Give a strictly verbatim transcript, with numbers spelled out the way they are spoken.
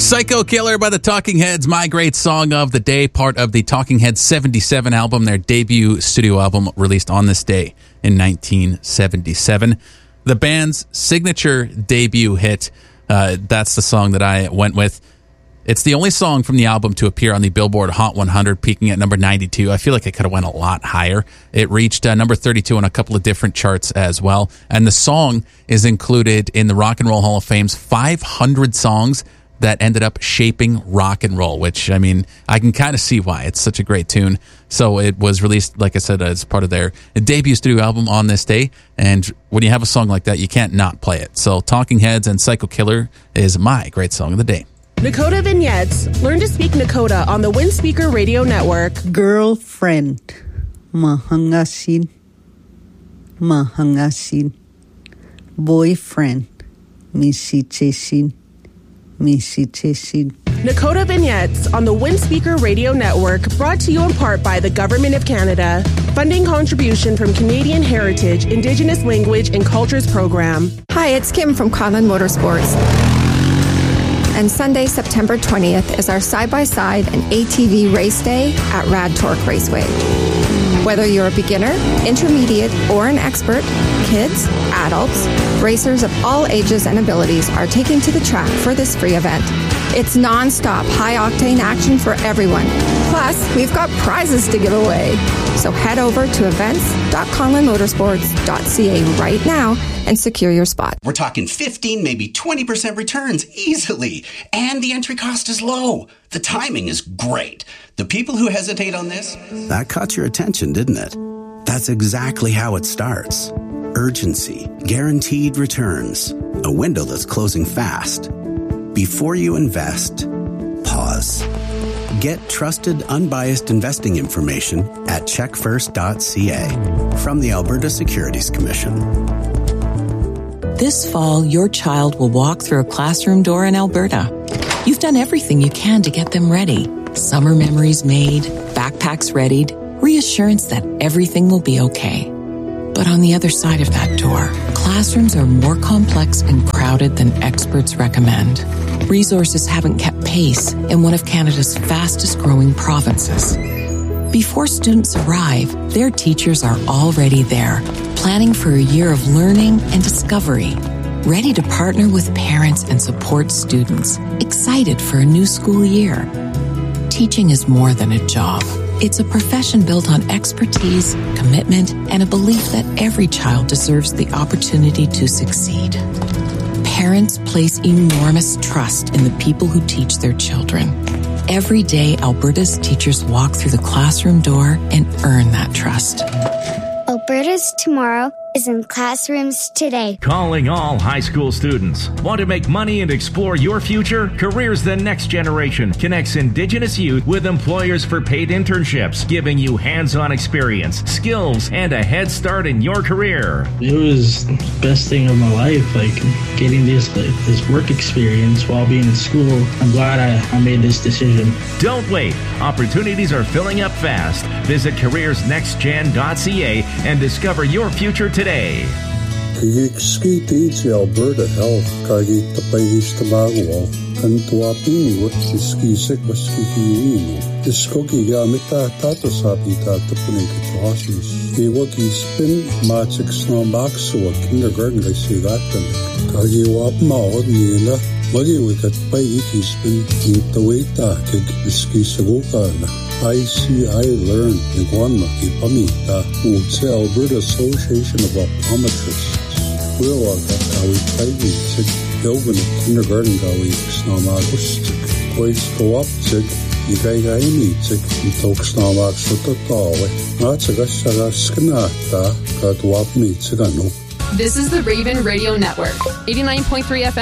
Psycho Killer by the Talking Heads, my great song of the day, part of the Talking Heads seventy-seven album, their debut studio album released on this day in nineteen seventy-seven. The band's signature debut hit, uh, that's the song that I went with. It's the only song from the album to appear on the Billboard Hot one hundred, peaking at number ninety-two. I feel like it could have went a lot higher. It reached uh, number thirty-two on a couple of different charts as well. And the song is included in the Rock and Roll Hall of Fame's five hundred songs that ended up shaping rock and roll, which, I mean, I can kind of see why. It's such a great tune. So it was released, like I said, as part of their debut studio album on this day. And when you have a song like that, you can't not play it. So Talking Heads and Psycho Killer is my great song of the day. Nakota Vignettes. Learn to speak Nakota on the Windspeaker Radio Network. Girlfriend. Mahangasin. Mahangasin. Boyfriend. Misichesin. Misichesin. Nakota Vignettes on the Windspeaker Radio Network, brought to you in part by the Government of Canada. Funding contribution from Canadian Heritage, Indigenous Language and Cultures Program. Hi, it's Kim from Conlon Motorsports. And Sunday, September twentieth is our side-by-side and A T V race day at Rad Torque Raceway. Whether you're a beginner, intermediate, or an expert, kids, adults, racers of all ages and abilities are taking to the track for this free event. It's non-stop, high-octane action for everyone. Plus, we've got prizes to give away. So head over to events dot conlon motorsports dot c a right now and secure your spot. We're talking fifteen, maybe twenty percent returns easily. And the entry cost is low. The timing is great. The people who hesitate on this... That caught your attention, didn't it? That's exactly how it starts. Urgency, guaranteed returns, a window that's closing fast. Before you invest, pause. Get trusted, unbiased investing information at check first dot c a from the Alberta Securities Commission. This fall, your child will walk through a classroom door in Alberta. You've done everything you can to get them ready. Summer memories made, backpacks readied, reassurance that everything will be okay. But on the other side of that door, classrooms are more complex and crowded than experts recommend. Resources haven't kept pace in one of Canada's fastest growing provinces. Before students arrive, their teachers are already there, planning for a year of learning and discovery, ready to partner with parents and support students, excited for a new school year. Teaching is more than a job. It's a profession built on expertise, commitment, and a belief that every child deserves the opportunity to succeed. Parents place enormous trust in the people who teach their children. Every day, Alberta's teachers walk through the classroom door and earn that trust. Alberta's tomorrow is in classrooms today. Calling all high school students. Want to make money and explore your future? Careers the Next Generation connects Indigenous youth with employers for paid internships, giving you hands-on experience, skills, and a head start in your career. It was the best thing of my life, like getting this like, this work experience while being in school. I'm glad I, I made this decision. Don't wait. Opportunities are filling up fast. Visit careers next gen dot c a and discover your future today. Today. Kiki teach Alberta Health kagi tapayis tamago kan tuapini wat ski sik baski Iskoki gamita tato sapita tapunin kituhasis. Iwaki spin matsik snowbox so kindergarten guy sigatan. Kagi wap maod nila. Magi wikat pay iki spin ita wita kig ski sagukana. I see I learn in Guanma Ipamita Utse Alberta Association of Optometrists. Willa Gawi Kaigi Sig Yogan Kindergarten Gawi Snamagustik. Quays go up Sig Igaigaini Sig Tok Snamag Sutatawe. Natsagashaga Skanata Katwapni Sigano. This is the Raven Radio Network, eighty-nine point three F M.